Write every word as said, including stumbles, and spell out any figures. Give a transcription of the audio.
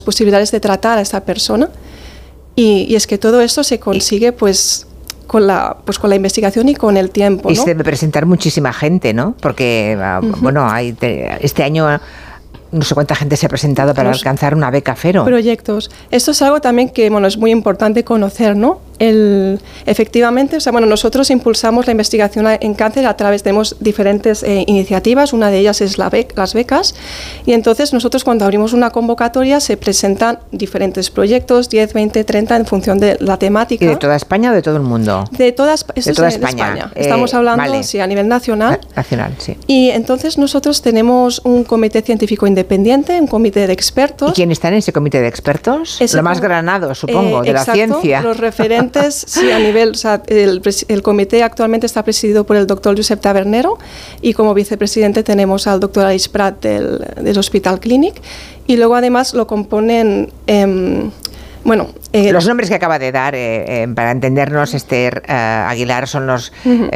posibilidades de tratar a esta persona. Y, y es que todo esto se consigue pues con la pues con la investigación y con el tiempo, ¿no? Y se debe presentar muchísima gente, ¿no? Porque, uh, bueno, hay te, este año no sé cuánta gente se ha presentado para Los alcanzar una beca Fero. Proyectos. Esto es algo también que, bueno, es muy importante conocer, ¿no? El, efectivamente, o sea, bueno, nosotros impulsamos la investigación en cáncer a través, tenemos diferentes eh, iniciativas, una de ellas es la bec, las becas, y entonces nosotros cuando abrimos una convocatoria se presentan diferentes proyectos, diez, veinte, treinta, en función de la temática. ¿Y de toda España o de todo el mundo? De, todas, de toda es España. De España. Eh, Estamos hablando, vale. sí, a nivel nacional. Nacional, sí. Y entonces nosotros tenemos un comité científico independiente, un comité de expertos. ¿Y quién está en ese comité de expertos? Ese Lo más granado, supongo, eh, de exacto, la ciencia. Los referentes. Sí, a nivel, o sea, el, el comité actualmente está presidido por el doctor Josep Tabernero y como vicepresidente tenemos al doctor Aleix Prat del, del Hospital Clínic, y luego además lo componen eh, bueno, eh, los nombres que acaba de dar eh, eh, para entendernos Esther uh, Aguilar son los uh-huh.